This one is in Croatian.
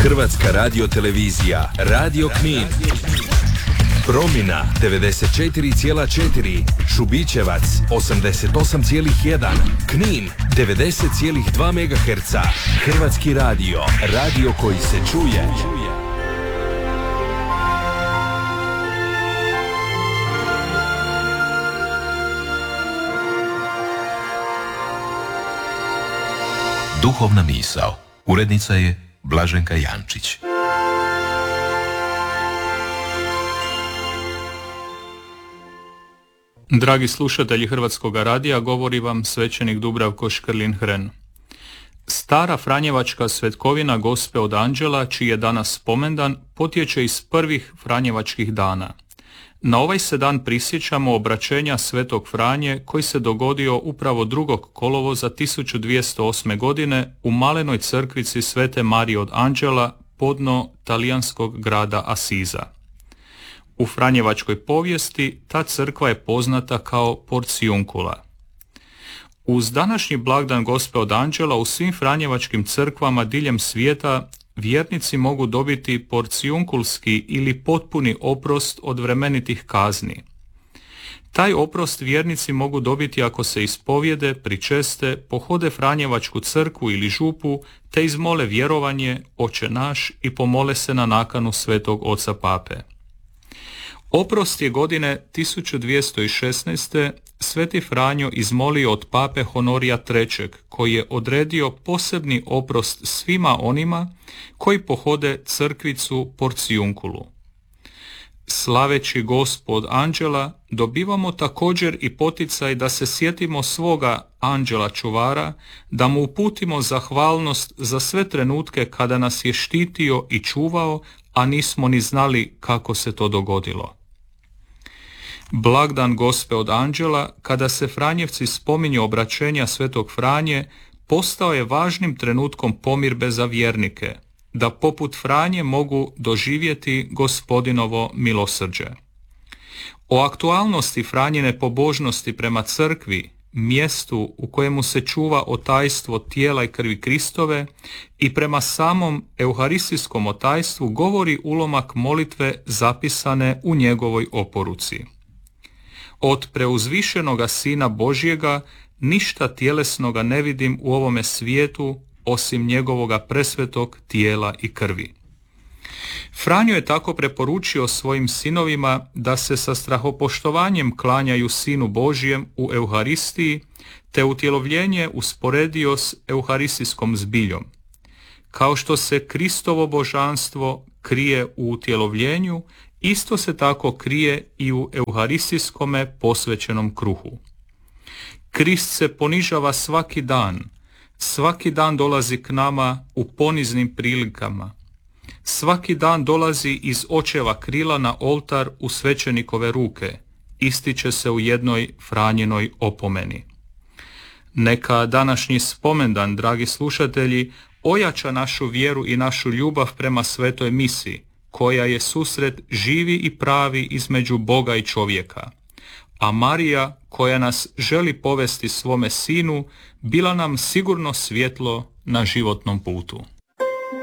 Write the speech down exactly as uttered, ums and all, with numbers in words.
Hrvatska radiotelevizija, Radio Knin. Promina devedeset četiri zarez četiri, Šubićevac osamdeset osam zarez jedan, Knin devedeset zarez dva megaherca. Hrvatski radio, radio koji se čuje. Duhovna misao. Urednica je Blaženka Jančić. Dragi slušatelji Hrvatskog radija, govori vam svećenik Dubravko Škrlin-Hren. Stara franjevačka svetkovina Gospe od Anđela, čiji je danas spomendan, potječe iz prvih franjevačkih dana. Na ovaj se dan prisjećamo obraćenja svetog Franje koji se dogodio upravo drugog kolovoza tisuću dvjesto osme. godine u malenoj crkvici Svete Marije od Anđela podno talijanskog grada Asiza. U franjevačkoj povijesti ta crkva je poznata kao Porciuncula. Uz današnji blagdan Gospe od Anđela u svim franjevačkim crkvama diljem svijeta vjernici mogu dobiti porcijunkulski ili potpuni oprost od vremenitih kazni. Taj oprost vjernici mogu dobiti ako se ispovjede, pričeste, pohode franjevačku crkvu ili župu, te izmole vjerovanje, Oče naš i pomole se na nakanu svetog oca pape. Oprost je godine tisuću dvjesto šesnaeste. Sveti Franjo izmolio od pape Honorija trećeg, koji je odredio posebni oprost svima onima koji pohode crkvicu Porciunculu. Slaveći Gospu od Anđela, dobivamo također i poticaj da se sjetimo svoga anđela čuvara, da mu uputimo zahvalnost za sve trenutke kada nas je štitio i čuvao, a nismo ni znali kako se to dogodilo. Blagdan Gospe od Anđela, kada se Franjevci spominju obraćenja svetog Franje, postao je važnim trenutkom pomirbe za vjernike, da poput Franje mogu doživjeti Gospodinovo milosrđe. O aktualnosti Franjine pobožnosti prema crkvi, mjestu u kojemu se čuva otajstvo tijela i krvi Kristove, i prema samom euharistijskom otajstvu govori ulomak molitve zapisane u njegovoj oporuci. Od preuzvišenoga Sina Božjega ništa tjelesnoga ne vidim u ovome svijetu osim njegovoga presvetog tijela i krvi. Franjo je tako preporučio svojim sinovima da se sa strahopoštovanjem klanjaju Sinu Božjem u Euharistiji, te utjelovljenje usporedio s euharistijskom zbiljom. Kao što se Kristovo božanstvo krije u utjelovljenju, isto se tako krije i u euharistijskome posvećenom kruhu. Krist se ponižava svaki dan, svaki dan dolazi k nama u poniznim prilikama. Svaki dan dolazi iz očeva krila na oltar u svećenikove ruke, ističe se u jednoj Franjinoj opomeni. Neka današnji spomendan, dragi slušatelji, ojača našu vjeru i našu ljubav prema svetoj misi, koja je susret živi i pravi između Boga i čovjeka. A Marija, koja nas želi povesti svome sinu, bila nam sigurno svjetlo na životnom putu.